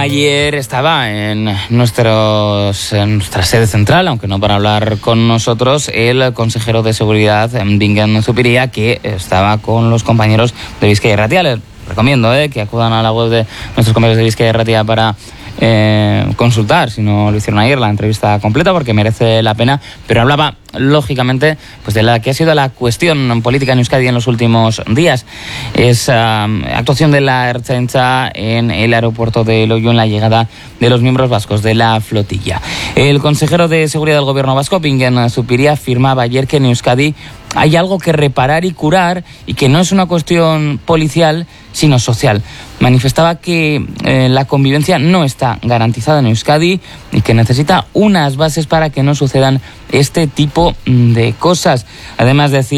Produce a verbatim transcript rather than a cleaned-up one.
Ayer estaba en, nuestros, en nuestra sede central, aunque no para hablar con nosotros, el consejero de Seguridad, Bingen Zupiria, que estaba con los compañeros de Bizkaia Irratia. Les recomiendo eh, que acudan a la web de nuestros compañeros de Bizkaia Irratia para eh, consultar, si no lo hicieron ayer, la entrevista completa, porque merece la pena. Pero hablaba, lógicamente, pues de la que ha sido la cuestión política en Euskadi en los últimos días. Es uh, actuación de la Ertzaintza en el aeropuerto de Loiu en la llegada de los miembros vascos de la flotilla. El consejero de Seguridad del Gobierno vasco, Bingen Zupiria, afirmaba ayer que en Euskadi hay algo que reparar y curar y que no es una cuestión policial, sino social. Manifestaba que eh, la convivencia no está garantizada en Euskadi y que necesita unas bases para que no sucedan este tipo de cosas. Además, decía